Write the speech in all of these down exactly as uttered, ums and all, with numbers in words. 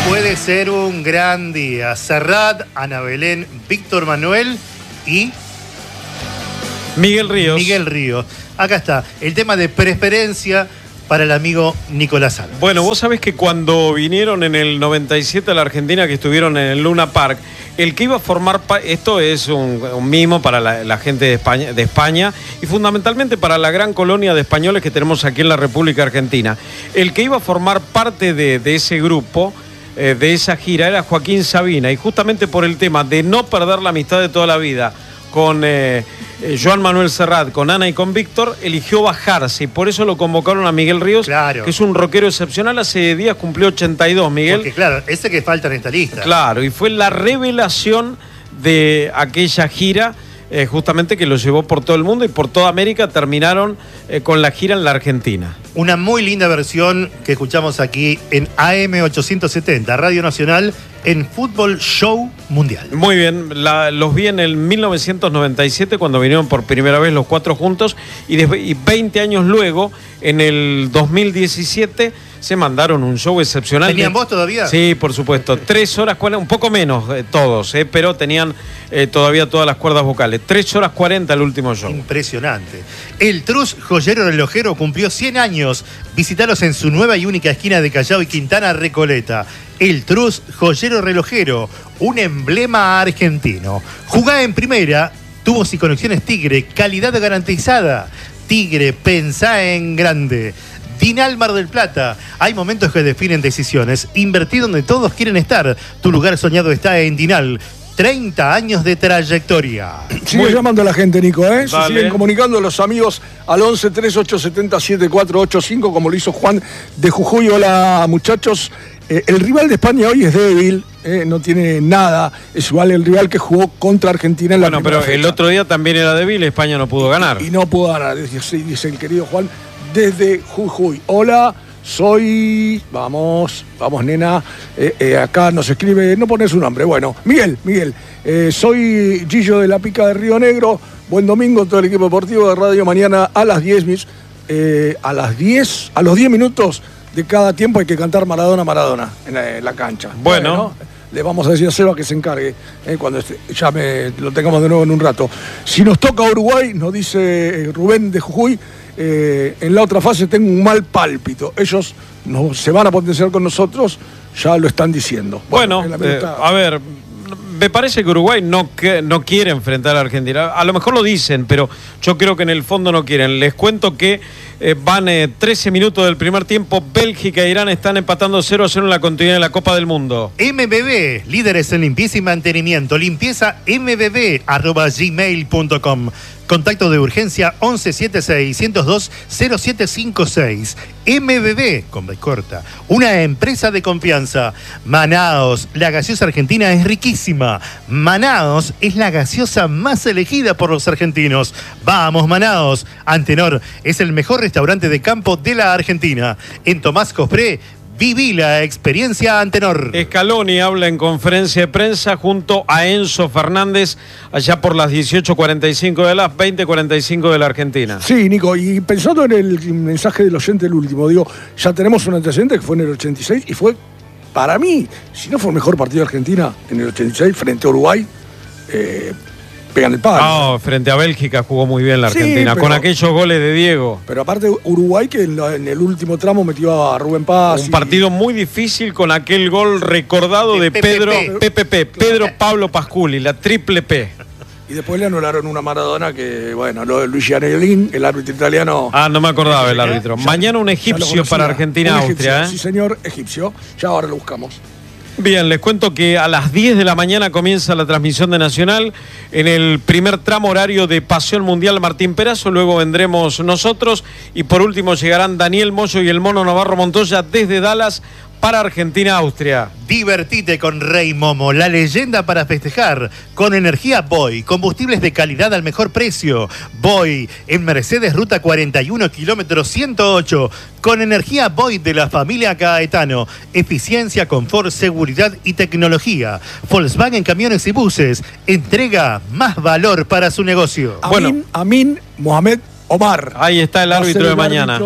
Puede ser un gran día. Serrat, Ana Belén, Víctor Manuel y... Miguel Ríos. Miguel Ríos. Acá está, el tema de preferencia para el amigo Nicolás Alves. Bueno, vos sabés que cuando vinieron en el noventa y siete a la Argentina, que estuvieron en el Luna Park, el que iba a formar, esto es un, un mimo para la, la gente de España, de España y fundamentalmente para la gran colonia de españoles que tenemos aquí en la República Argentina. El que iba a formar parte de, de ese grupo, eh, de esa gira, era Joaquín Sabina, y justamente por el tema de no perder la amistad de toda la vida con eh, eh, Joan Manuel Serrat, con Ana y con Víctor, eligió bajarse y por eso lo convocaron a Miguel Ríos, claro, que es un rockero excepcional. Hace días cumplió ochenta y dos, Miguel. Porque claro, ese que falta en esta lista. Claro, y fue la revelación de aquella gira, eh, justamente que lo llevó por todo el mundo y por toda América. Terminaron eh, con la gira en la Argentina. Una muy linda versión que escuchamos aquí en A M ochocientos setenta, Radio Nacional, en Fútbol Show Mundial. Muy bien, la, los vi en el mil novecientos noventa y siete cuando vinieron por primera vez los cuatro juntos y, de, y veinte años luego, en el dos mil diecisiete, se mandaron un show excepcional. ¿Tenían voz todavía? Sí, por supuesto. Tres horas, un poco menos eh, todos, eh, pero tenían eh, todavía todas las cuerdas vocales. Tres horas cuarenta el último show. Impresionante. El Trus Joyero Relojero cumplió cien años. Visítalos en su nueva y única esquina de Callao y Quintana, Recoleta. El Trus Joyero Relojero, un emblema argentino. Jugá en primera, tubos y conexiones Tigre, calidad garantizada. Tigre, pensá en grande. Dinal Mar del Plata. Hay momentos que definen decisiones. Invertí donde todos quieren estar. Tu lugar soñado está en Dinal. treinta años de trayectoria. Sigue Muy... llamando a la gente, Nico, ¿eh? Se Dale. siguen comunicando los amigos al once, treinta y ocho, setenta, setenta y cuatro ochenta y cinco, como lo hizo Juan de Jujuy. Hola, muchachos. Eh, el rival de España hoy es débil, eh, no tiene nada. Es igual el rival que jugó contra Argentina en la Bueno, primera pero fecha. el otro día también era débil, España no pudo ganar. Y, y no pudo ganar, dice, dice el querido Juan, desde Jujuy. Hola, soy... Vamos, vamos, nena. Eh, eh, acá nos escribe, no pone su nombre. Bueno, Miguel, Miguel. Eh, soy Gillo de la Pica de Río Negro. Buen domingo, todo el equipo deportivo de radio. Mañana a las diez, mis, eh, a las diez, a los diez minutos de cada tiempo hay que cantar Maradona, Maradona en la, en la cancha. Bueno. bueno. Le vamos a decir a Seba que se encargue eh, cuando este, ya me, lo tengamos de nuevo en un rato. Si nos toca Uruguay, nos dice eh, Rubén de Jujuy, eh, en la otra fase tengo un mal pálpito. Ellos no, se van a potenciar con nosotros, ya lo están diciendo. Bueno, bueno eh, a ver, me parece que Uruguay no, que, no quiere enfrentar a Argentina. A lo mejor lo dicen, pero yo creo que en el fondo no quieren. Les cuento que eh, van eh, trece minutos del primer tiempo. Bélgica e Irán están empatando cero a cero en la continuidad de la Copa del Mundo. M B B, líderes en limpieza y mantenimiento. Limpieza m b b arroba gmail punto com. Contacto de urgencia once setenta y seis, ciento dos, cero siete cinco seis. M B B, con B corta, una empresa de confianza. Manaos, la gaseosa argentina es riquísima. Manaos es la gaseosa más elegida por los argentinos. Vamos, Manaos. Antenor es el mejor restaurante de campo de la Argentina. En Tomás Cospré, viví la experiencia Antenor. Scaloni habla en conferencia de prensa junto a Enzo Fernández allá por las dieciocho cuarenta y cinco de las veinte cuarenta y cinco de la Argentina. Sí, Nico, y pensando en el mensaje del oyente, el último, digo, ya tenemos un antecedente que fue en el ochenta y seis y fue, para mí, si no fue el mejor partido de Argentina en el ochenta y seis frente a Uruguay, eh, pegan el palo. No, frente a Bélgica jugó muy bien la Argentina, sí, pero, con aquellos goles de Diego. Pero aparte Uruguay que en, la, en el último tramo metió a Rubén Paz. Un y, partido muy difícil con aquel gol recordado de, de Pedro, P P P, Pedro Pablo Pasculi, la triple P. Y después le anularon una Maradona que, bueno, lo de Luis Gianellin, el árbitro italiano. Ah, no me acordaba el árbitro. Ya, Mañana un egipcio para Argentina-Austria. ¿eh? Sí, señor, egipcio. Ya ahora lo buscamos. Bien, les cuento que a las diez de la mañana comienza la transmisión de Nacional en el primer tramo horario de Pasión Mundial Martín Perazo, luego vendremos nosotros y por último llegarán Daniel Moyo y el Mono Navarro Montoya desde Dallas para Argentina-Austria. Divertite con Rey Momo, la leyenda para festejar. Con energía Boy, combustibles de calidad al mejor precio. Boy, en Mercedes Ruta cuarenta y uno, kilómetro ciento ocho. Con energía Boy de la familia Caetano. Eficiencia, confort, seguridad y tecnología. Volkswagen Camiones y Buses. Entrega más valor para su negocio. Amin, bueno, Amin Mohamed Omar. Ahí está el árbitro de mañana. Árbitro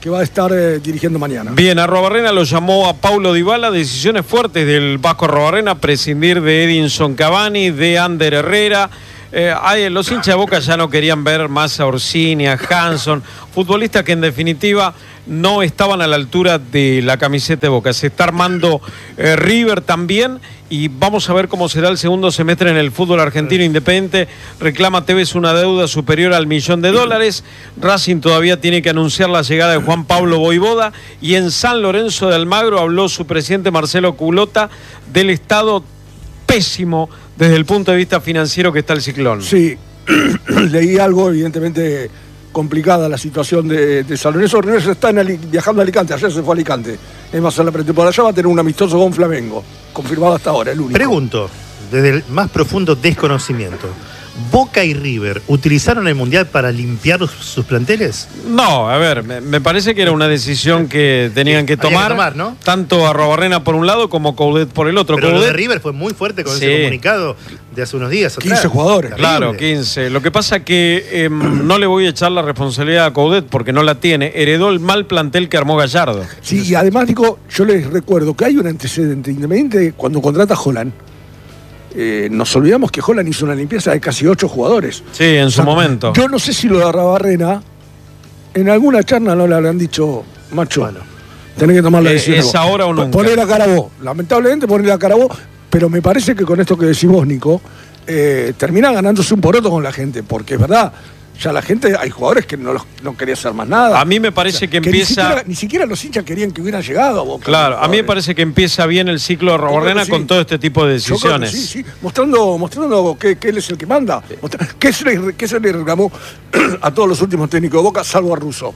que va a estar eh, dirigiendo mañana. Bien, Arrobarrena lo llamó a Paulo Dybala, decisiones fuertes del Vasco Arrobarrena, prescindir de Edinson Cavani, de Ander Herrera. Eh, ay, los hinchas de Boca ya no querían ver más a Orsini, a Hanson, futbolistas que en definitiva no estaban a la altura de la camiseta de Boca. Se está armando eh, River también y vamos a ver cómo será el segundo semestre en el fútbol argentino. Independiente reclama Tevez una deuda superior al millón de dólares. Racing todavía tiene que anunciar la llegada de Juan Pablo Voivoda y en San Lorenzo de Almagro habló su presidente Marcelo Culota del estado pésimo desde el punto de vista financiero que está el Ciclón. Sí, leí algo, evidentemente complicada la situación de, de San Lorenzo. Lorenzo está en Ali, viajando a Alicante, ayer se fue a Alicante. Es más, en la pretemporada va a tener un amistoso con Flamengo, confirmado hasta ahora, el único. Pregunto, desde el más profundo desconocimiento, ¿Boca y River utilizaron el Mundial para limpiar sus planteles? No, a ver, me, me parece que era una decisión que tenían que tomar, que tomar ¿no? tanto Arrobarrena por un lado como Coudet por el otro. Pero Coudet, lo de River fue muy fuerte con sí. ese comunicado de hace unos días. quince atrás. Jugadores. Claro, quince. Lo que pasa que eh, no le voy a echar la responsabilidad a Coudet porque no la tiene. Heredó el mal plantel que armó Gallardo. Sí, y además, digo, yo les recuerdo que hay un antecedente independiente cuando contrata a Holland. Eh, nos olvidamos que Holland hizo una limpieza de casi ocho jugadores. Sí, en su o sea, momento. Yo no sé si lo de Arrobarrena, en alguna charla no le habrán dicho, macho, bueno, tenés que tomar la decisión. Eh, es ahora o nunca. Poner a Carabobo, lamentablemente poner a Carabobo, pero me parece que con esto que decís vos, Nico, eh, termina ganándose un poroto con la gente, porque es verdad. Ya la gente, hay jugadores que no, los, no quería hacer más nada. A mí me parece o sea, que, que empieza... Ni siquiera, ni siquiera los hinchas querían que hubieran llegado a Boca. Claro, a mí me parece que empieza bien el ciclo de Arrobarrena sí. con todo este tipo de decisiones. Sí, sí, mostrando, mostrando que, que él es el que manda. ¿Qué se le, qué se le reclamó a todos los últimos técnicos de Boca, salvo a Russo?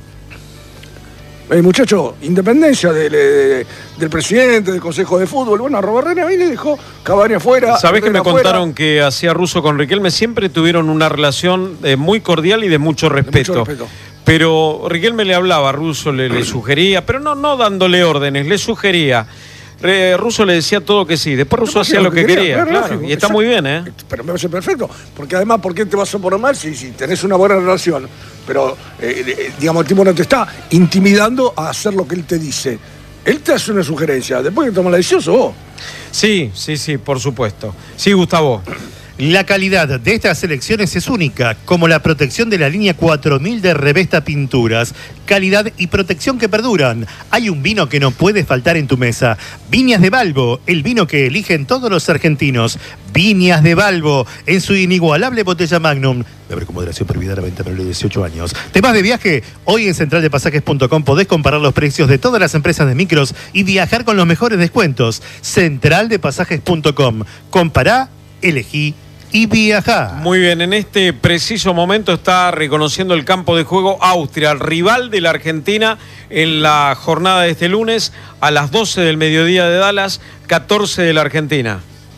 Eh, muchacho, independencia de, de, del presidente, del Consejo de Fútbol. Bueno, Arrobarrena ahí le dejó Cavani afuera. ¿Sabés que me afuera. Contaron que hacía Russo con Riquelme? Siempre tuvieron una relación eh, muy cordial y de mucho respeto. De mucho respeto. Pero Riquelme le hablaba, Russo le, le sugería, pero no, no dándole órdenes, le sugería. Eh, Russo le decía todo que sí, después Russo hacía lo que quería, quería claro, claro, y está muy bien, ¿eh? Pero me parece perfecto, porque además, ¿por qué te vas a poner mal si, si tenés una buena relación? Pero, eh, eh, digamos, el tipo no te está intimidando a hacer lo que él te dice. Él te hace una sugerencia, después que toma la decisión, sos vos. Sí, sí, sí, por supuesto. Sí, Gustavo. La calidad de estas elecciones es única, como la protección de la línea cuatro mil de Revesta Pinturas. Calidad y protección que perduran. Hay un vino que no puede faltar en tu mesa. Viñas de Balbo, el vino que eligen todos los argentinos. Viñas de Balbo, en su inigualable botella Magnum. Beber con moderación, prohibida la venta menores de dieciocho años. ¿Te vas de viaje? Hoy en central de pasajes punto com podés comparar los precios de todas las empresas de micros y viajar con los mejores descuentos. central de pasajes punto com. Compará, elegí y viajar. Muy bien, en este preciso momento está reconociendo el campo de juego Austria, el rival de la Argentina en la jornada de este lunes a las doce del mediodía de Dallas, catorce de la Argentina.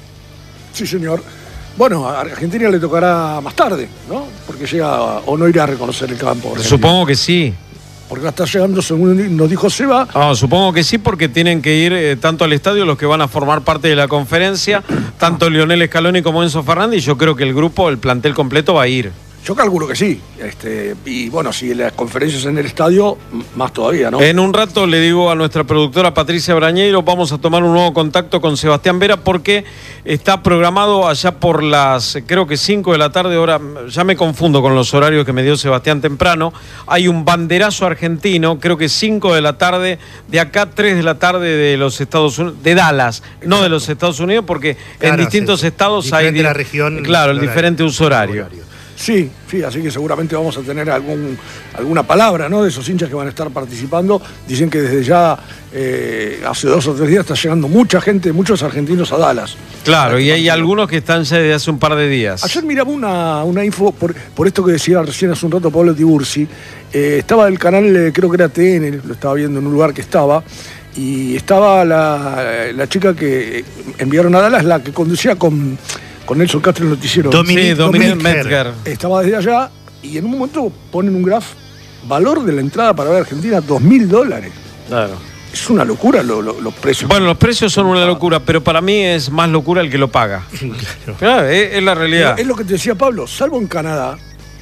Sí, señor. Bueno, a Argentina le tocará más tarde, ¿no? Porque llega o no irá a reconocer el campo. Argentina. Supongo que sí. Porque está llegando, según nos dijo Seba. Ah, supongo que sí, porque tienen que ir eh, tanto al estadio los que van a formar parte de la conferencia, tanto Lionel Scaloni como Enzo Fernández, y yo creo que el grupo, el plantel completo va a ir. Yo calculo que sí. Este, y bueno, si las conferencias en el estadio, más todavía, ¿no? En un rato le digo a nuestra productora Patricia Brañeiro, vamos a tomar un nuevo contacto con Sebastián Vera porque está programado allá por las, creo que cinco de la tarde, hora, ya me confundo con los horarios que me dio Sebastián temprano. Hay un banderazo argentino, creo que cinco de la tarde, de acá tres de la tarde de los Estados Unidos, de Dallas, no de los Estados Unidos, porque claro, en distintos sí, estados diferente hay... De la región, claro, el diferente uso horario. horario. Sí, sí, así que seguramente vamos a tener algún, alguna palabra, ¿no? De esos hinchas que van a estar participando. Dicen que desde ya, eh, hace dos o tres días, está llegando mucha gente, muchos argentinos a Dallas. Claro, y hay algunos que están ya desde hace un par de días. Ayer miraba una, una info, por, por esto que decía recién hace un rato Pablo Tiburci. Eh, estaba el canal, eh, creo que era T N, lo estaba viendo en un lugar que estaba, y estaba la, la chica que enviaron a Dallas, la que conducía con... con Nelson Castro en el noticiero. Dominique, sí, Dominique Metzger. Estaba desde allá y en un momento ponen un graph, valor de la entrada para ver a Argentina, dos mil dólares. Claro. Es una locura lo, lo, los precios. Bueno, los precios son una locura, pero para mí es más locura el que lo paga. Claro, claro es, es la realidad. Es, es lo que te decía Pablo, salvo en Canadá,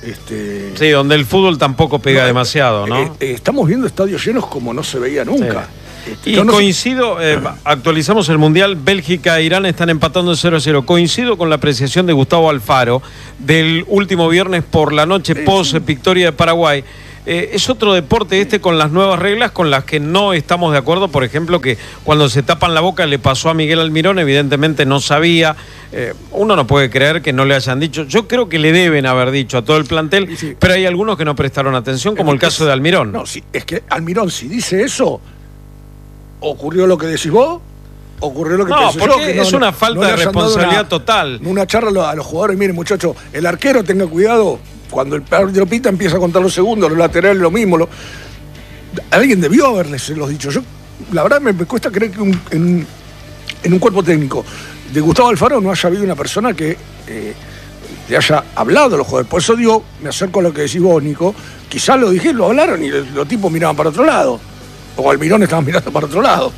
Este, Sí, donde el fútbol tampoco pega no, demasiado, ¿no? Eh, eh, estamos viendo estadios llenos como no se veía nunca. Sí. Este, Y yo no sé- coincido, eh, actualizamos el Mundial, Bélgica e Irán están empatando cero a cero. Coincido con la apreciación de Gustavo Alfaro del último viernes por la noche Sí, post sí. victoria de Paraguay. Eh, es otro deporte este con las nuevas reglas con las que no estamos de acuerdo. Por ejemplo, que cuando se tapan la boca le pasó a Miguel Almirón, evidentemente no sabía. Eh, uno no puede creer que no le hayan dicho. Yo creo que le deben haber dicho a todo el plantel, Sí, sí. pero hay algunos que no prestaron atención, como el caso de Almirón. No, sí, es que Almirón, si dice eso, ocurrió lo que decís vos, ocurrió lo que No, pienso yo, porque que es una falta le de hayan dado responsabilidad una- total. Una charla a los, a los jugadores, miren muchachos, el arquero tenga cuidado, cuando el árbitro pita empieza a contar los segundos, los laterales lo mismo. Lo... Alguien debió haberles los dicho. Yo, la verdad, me, me cuesta creer que un- en, en un cuerpo técnico de Gustavo Alfaro no haya habido una persona que eh, le haya hablado a los jugadores. Por eso digo, me acerco a lo que decís vos, Nico, quizás lo dijeron, lo hablaron y los, los tipos miraban para otro lado. O Almirón estaba mirando para otro lado.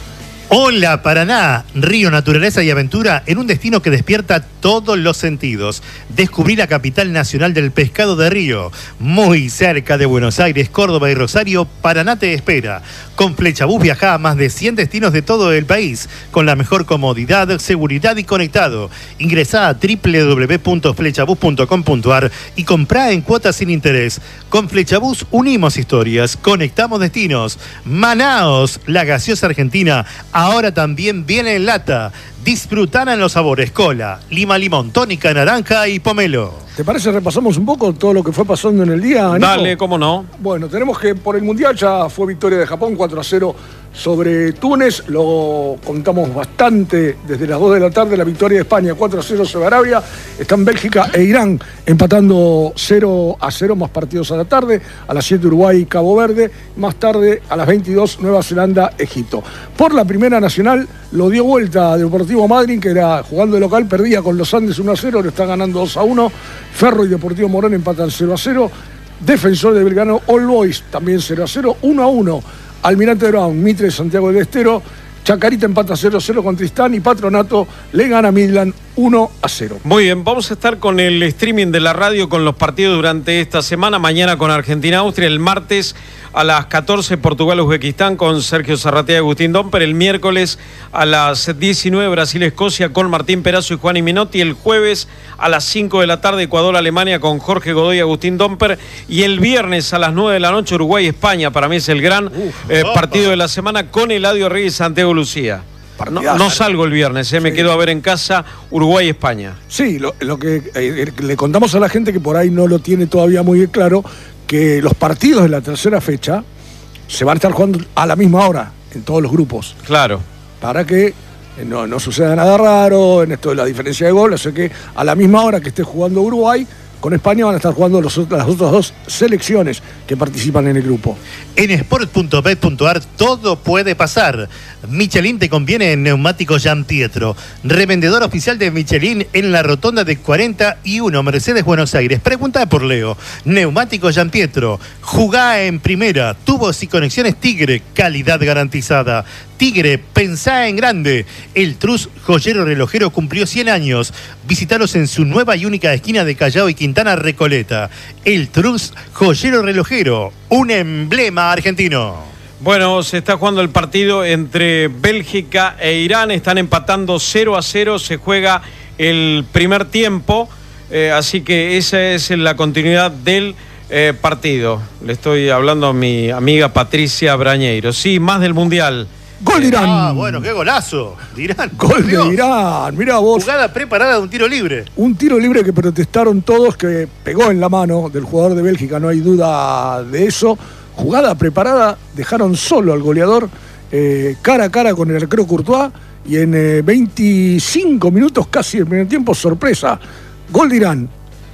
Hola Paraná, río, naturaleza y aventura en un destino que despierta todos los sentidos. Descubrí la capital nacional del pescado de río. Muy cerca de Buenos Aires, Córdoba y Rosario, Paraná te espera. Con Flechabús viajá a más de cien destinos de todo el país, con la mejor comodidad, seguridad y conectado. Ingresá a doble u doble u doble u punto flechabús punto com punto ar y comprá en cuotas sin interés. Con Flechabús unimos historias, conectamos destinos. Manaos, la gaseosa argentina, ahora también viene en lata. Disfrutá en los sabores cola, lima limón, tónica, naranja y pomelo. ¿Te parece repasamos un poco todo lo que fue pasando en el día, Nico? Dale, cómo no. Bueno, tenemos que por el Mundial ya fue victoria de Japón cuatro a cero sobre Túnez. Lo contamos bastante desde las dos de la tarde. La victoria de España cuatro a cero sobre Arabia. Están Bélgica e Irán empatando cero a cero, más partidos a la tarde. A las siete Uruguay y Cabo Verde. Más tarde a las veintidós Nueva Zelanda, Egipto. Por la primera nacional lo dio vuelta Deportivo Madryn, que era jugando de local, perdía con los Andes uno a cero, lo está ganando dos a uno. Ferro y Deportivo Morón empatan cero a cero. Defensor de Belgrano, All Boys también cero a cero. uno a uno. Almirante Brown, Mitre, Santiago del Estero. Chacarita empata cero a cero con Tristán y Patronato le gana a Midland uno a cero. Muy bien, vamos a estar con el streaming de la radio con los partidos durante esta semana. Mañana con Argentina-Austria, el martes a las catorce Portugal-Uzbekistán con Sergio Zarratea y Agustín Domper. El miércoles a las diecinueve Brasil-Escocia con Martín Perazo y Juan Minotti. El jueves a las cinco de la tarde Ecuador-Alemania con Jorge Godoy y Agustín Domper. Y el viernes a las nueve de la noche Uruguay-España. Para mí es el gran Uf, eh, partido de la semana con Eladio Reyes y Santiago Lucía. No, no salgo el viernes, eh, me Sí. quedo a ver en casa Uruguay-España. Sí, lo, lo que eh, le contamos a la gente que por ahí no lo tiene todavía muy claro, que los partidos de la tercera fecha se van a estar jugando a la misma hora en todos los grupos, Claro. para que eh, no, no suceda nada raro en esto de la diferencia de gol. O sea que a la misma hora que esté jugando Uruguay, con España van a estar jugando los, las otras dos selecciones que participan en el grupo. En sport punto bet punto ar todo puede pasar. Michelin te conviene en neumáticos Gian Pietro. Revendedor oficial de Michelin en la rotonda de cuarenta y uno Mercedes, Buenos Aires. Pregunta por Leo. Neumáticos Gian Pietro. Jugá en primera. Tubos y conexiones Tigre. Calidad garantizada. Tigre, pensá en grande. El Trus Joyero Relojero cumplió cien años. Visítalos en su nueva y única esquina de Callao y Quintana Recoleta. El Trus Joyero Relojero, un emblema argentino. Bueno, se está jugando el partido entre Bélgica e Irán. Están empatando cero a cero. Se juega el primer tiempo. Eh, así que esa es la continuidad del eh, partido. Le estoy hablando a mi amiga Patricia Brañeiro. Sí, más del Mundial. Gol de Irán. Ah, bueno, qué golazo. de Irán. Gol Dios. de Irán. Mirá vos. Jugada preparada de un tiro libre. Un tiro libre que protestaron todos, que pegó en la mano del jugador de Bélgica, no hay duda de eso. Jugada preparada, dejaron solo al goleador, eh, cara a cara con el arquero Courtois, y en eh, veinticinco minutos casi el primer tiempo, sorpresa, gol de Irán.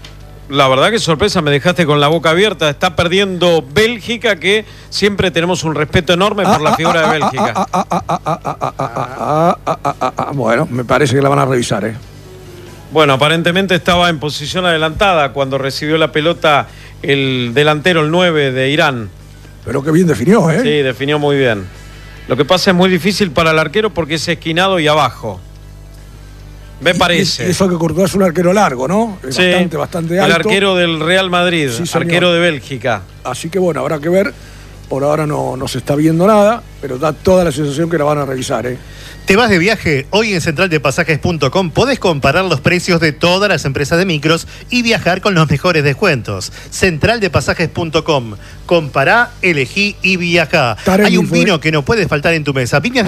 La verdad que sorpresa, me dejaste con la boca abierta. Está perdiendo Bélgica, que siempre tenemos un respeto enorme por la figura de Bélgica. Bueno, me parece que la van a revisar, ¿eh? Bueno, aparentemente estaba en posición adelantada cuando recibió la pelota el delantero, el nueve de Irán. Pero qué bien definió, ¿eh? Sí, definió muy bien. Lo que pasa es muy difícil para el arquero porque es esquinado y abajo. Me Y- parece. y eso que Courtois es un arquero largo, ¿no? Es Sí, bastante, bastante el alto. arquero del Real Madrid, Sí, señor. arquero de Bélgica. Así que bueno, habrá que ver. Por ahora no, no se está viendo nada, pero da toda la sensación que la van a revisar, ¿eh? ¿Te vas de viaje? Hoy en central de pasajes punto com podés comparar los precios de todas las empresas de micros y viajar con los mejores descuentos. central de pasajes punto com. Compará, elegí y viajá. Tarek Hay un fue- vino que no puede faltar en tu mesa. Viñas de